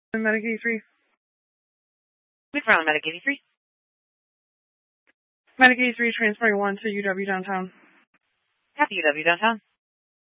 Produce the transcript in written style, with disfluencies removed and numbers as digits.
Medic 83. McFarland, Medic 83. Medic 83, transporting 1 to UW downtown. Happy UW downtown.